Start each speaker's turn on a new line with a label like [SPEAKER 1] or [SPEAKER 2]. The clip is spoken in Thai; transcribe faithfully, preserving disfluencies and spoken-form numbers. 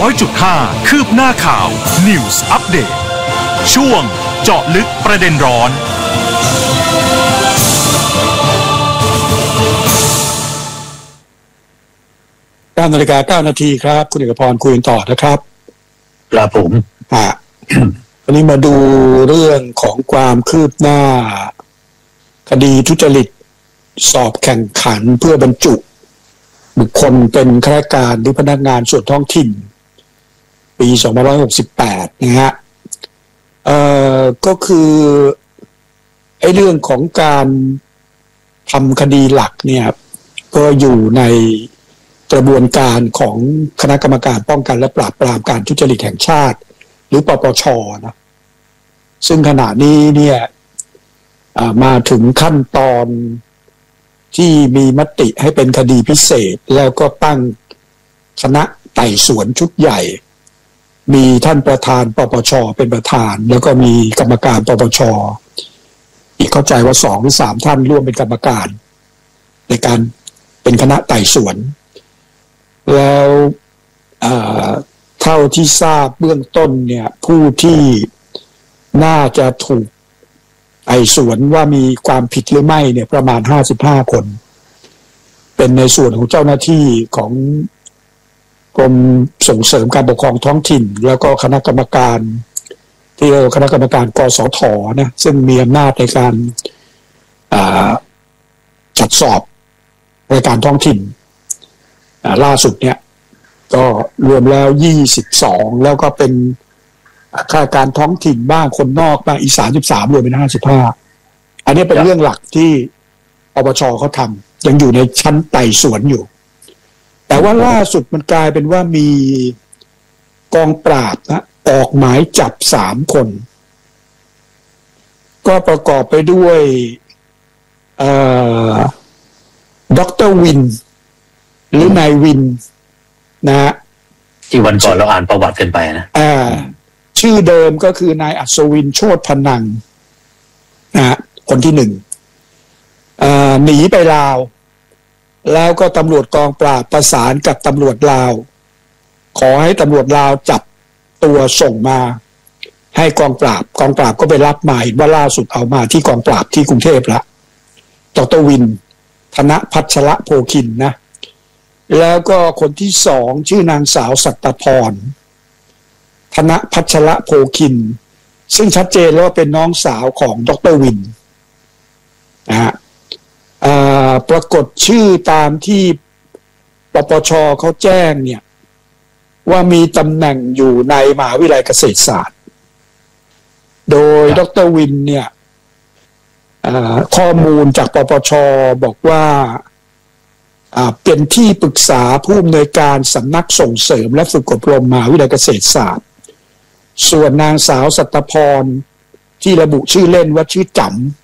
[SPEAKER 1] อยจุดห้า คืบหน้าข่าว News Update ช่วงเจาะลึกประเด็นร้อน
[SPEAKER 2] เก้านาฬิกาเก้านาทีครับคุณเอกพรคุยกันต่อนะครับ
[SPEAKER 3] ครับผม
[SPEAKER 2] อ่า วันนี้มาดูเรื่องของความคืบหน้าคดีทุจริตสอบแข่งขันเพื่อบรรจุบุคคลเป็นข้าราชการหรือพนักงานส่วนท้องถิ่นปีสองพันห้าร้อยหกสิบแปดนะฮะเอ่อก็คือไอ้เรื่องของการทำคดีหลักเนี่ยก็อยู่ในกระบวนการของคณะกรรมการป้องกันและปราบปรามการทุจริตแห่งชาติหรือปปช.นะซึ่งขณะนี้เนี่ยมาถึงขั้นตอนที่มีมติให้เป็นคดีพิเศษแล้วก็ตั้งคณะไต่สวนชุดใหญ่มีท่านประธานปปช.เป็นประธานแล้วก็มีกรรมการปปช.อีกเข้าใจว่าสองหรือสามท่านร่วมเป็นกรรมการในการเป็นคณะไต่สวนแล้วเท่าที่ทราบเบื้องต้นเนี่ยผู้ที่น่าจะถูกไต่สวนว่ามีความผิดหรือไม่เนี่ยประมาณห้าสิบห้าคนเป็นในส่วนของเจ้าหน้าที่ของกรมส่งเสริมการปกครองท้องถิ่นแล้วก็คณะกรรมการที่เรียกว่าคณะกรรมการกสทนะซึ่งมีอำนาจในการจัดสอบรายการท้องถิ่นล่าสุดเนี่ยก็รวมแล้วยี่สิบสองแล้วก็เป็นข้าราชการท้องถิ่นบ้างคนนอกบ้างอีกสามสิบสามรวมเป็นห้าสิบห้าอันนี้เป็นเรื่องหลักที่ปปช.เขาทำยังอยู่ในชั้นไต่สวนอยู่แต่ว่าล่าสุดมันกลายเป็นว่ามีกองปราบนะออกหมายจับสามคนก็ประกอบไปด้วยด็อกเตอร์วินหรือนายวินนะ
[SPEAKER 3] ที่วันก่อนเราอ่านประวัติกันไปนะ
[SPEAKER 2] อ่าชื่อเดิมก็คือนายอัศวินโชติพนังนะคนที่หนึ่งอ่าหนีไปลาวแล้วก็ตำรวจกองปราบประสานกับตำรวจลาวขอให้ตำรวจลาวจับตัวส่งมาให้กองปราบกองปราบก็ไปรับมาเห็นว่าล่าสุดเอามาที่กองปราบที่กรุงเทพละดร.วินธนพัชรโภคินนะแล้วก็คนที่สองชื่อนางสาวสัตพรธนพัชรโภคินซึ่งชัดเจนแล้วว่าเป็นน้องสาวของดร.วินนะฮะปรากฏชื่อตามที่ปปช.เขาแจ้งเนี่ยว่ามีตำแหน่งอยู่ในมหาวิทยาลัยเกษตรศาสตร์โดยดร.วินเนี่ยข้อมูลจากปปช.บอกว่าเป็นที่ปรึกษาผู้อำนวยการสำนักส่งเสริมและฝึกอบรมมหาวิทยาลัยเกษตรศาสตร์ส่วนนางสาวสัตพรที่ระบุชื่อเล่นว่าชื่อจ